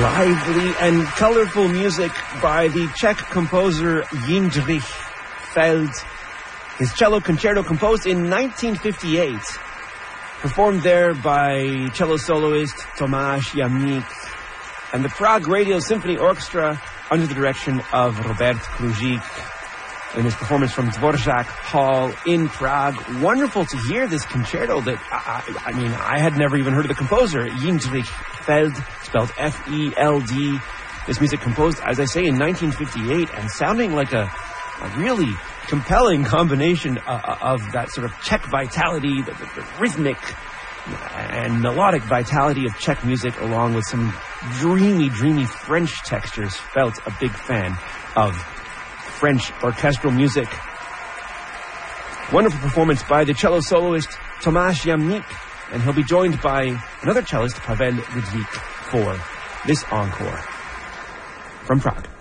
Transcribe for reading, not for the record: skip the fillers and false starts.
lively and colorful music by the Czech composer Jindřich Feld. His cello concerto composed in 1958, performed there by cello soloist Tomáš Jamník and the Prague Radio Symphony Orchestra under the direction of Robert Kružík in his performance from Dvořák Hall in Prague. Wonderful to hear this concerto that, I had never even heard of the composer, Jindřich Feld, spelled F-E-L-D. This music composed, as I say, in 1958 and sounding like a really compelling combination of that sort of Czech vitality, the rhythmic and melodic vitality of Czech music, along with some dreamy French textures. Felt a big fan of French orchestral music. Wonderful performance by the cello soloist Tomáš Jamník, and he'll be joined by another cellist, Pavel Rydvík, for this encore from Prague.